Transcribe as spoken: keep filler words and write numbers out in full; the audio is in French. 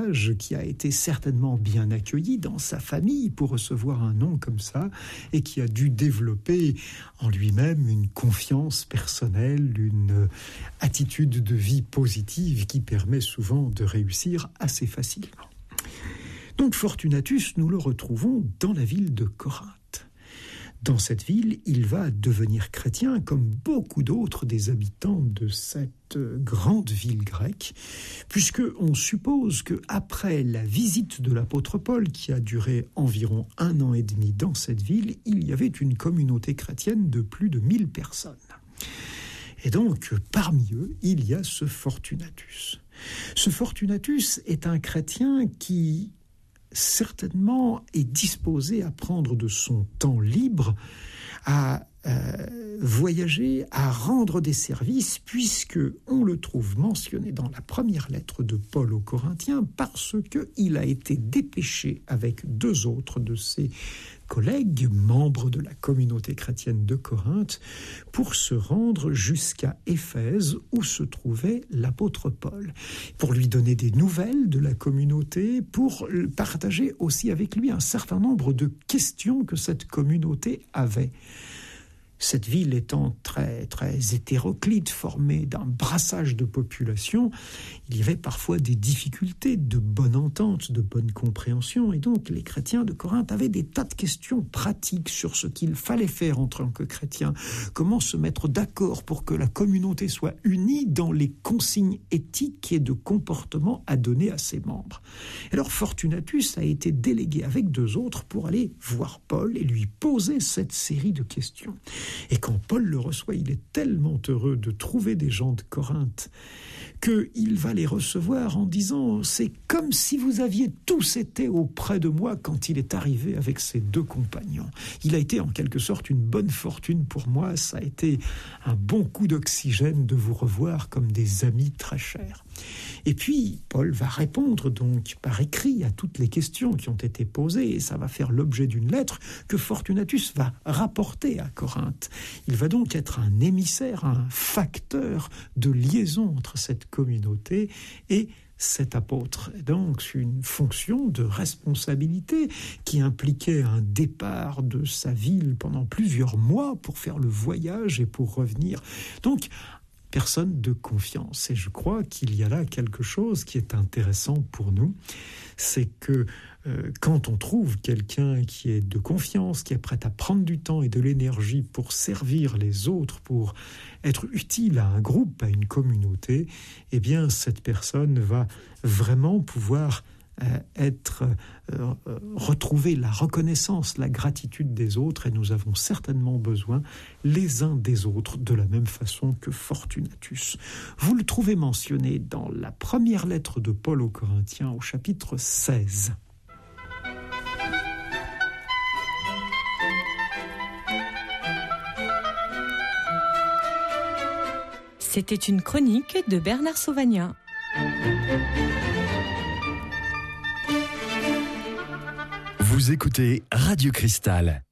personnage qui a été certainement bien accueilli dans sa famille pour recevoir un nom comme ça, et qui a dû développer en lui-même une confiance personnelle, une attitude de vie positive qui permet souvent de réussir assez facilement. Donc Fortunatus, nous le retrouvons dans la ville de Corinthe. Dans cette ville, il va devenir chrétien comme beaucoup d'autres des habitants de cette grande ville grecque, puisque on suppose qu'après la visite de l'apôtre Paul, qui a duré environ un an et demi dans cette ville, il y avait une communauté chrétienne de plus de mille personnes. Et donc, parmi eux, il y a ce Fortunatus. Ce Fortunatus est un chrétien qui certainement est disposé à prendre de son temps libre, à euh, voyager, à rendre des services, puisque on le trouve mentionné dans la première lettre de Paul aux Corinthiens, parce qu'il a été dépêché avec deux autres de ses collègues, membres de la communauté chrétienne de Corinthe, pour se rendre jusqu'à Éphèse, où se trouvait l'apôtre Paul, pour lui donner des nouvelles de la communauté, pour partager aussi avec lui un certain nombre de questions que cette communauté avait. Cette ville étant très, très hétéroclite, formée d'un brassage de population, il y avait parfois des difficultés de bonne entente, de bonne compréhension, et donc les chrétiens de Corinthe avaient des tas de questions pratiques sur ce qu'il fallait faire en tant que chrétiens, comment se mettre d'accord pour que la communauté soit unie dans les consignes éthiques et de comportement à donner à ses membres. Alors Fortunatus a été délégué avec deux autres pour aller voir Paul et lui poser cette série de questions. Et quand Paul le reçoit, il est tellement heureux de trouver des gens de Corinthe qu'il va les recevoir en disant « C'est comme si vous aviez tous été auprès de moi quand il est arrivé avec ses deux compagnons. Il a été en quelque sorte une bonne fortune pour moi, ça a été un bon coup d'oxygène de vous revoir comme des amis très chers. » Et puis, Paul va répondre donc par écrit à toutes les questions qui ont été posées, et ça va faire l'objet d'une lettre que Fortunatus va rapporter à Corinthe. Il va donc être un émissaire, un facteur de liaison entre cette communauté et cet apôtre. Donc, une fonction de responsabilité qui impliquait un départ de sa ville pendant plusieurs mois pour faire le voyage et pour revenir. Donc, personne de confiance. Et je crois qu'il y a là quelque chose qui est intéressant pour nous, c'est que euh, quand on trouve quelqu'un qui est de confiance, qui est prêt à prendre du temps et de l'énergie pour servir les autres, pour être utile à un groupe, à une communauté, eh bien cette personne va vraiment pouvoir Euh, être euh, euh, retrouver la reconnaissance, la gratitude des autres, et nous avons certainement besoin les uns des autres de la même façon que Fortunatus. Vous le trouvez mentionné dans la première lettre de Paul aux Corinthiens au chapitre seize. C'était une chronique de Bernard Sauvagnat. Vous écoutez Radio Cristal.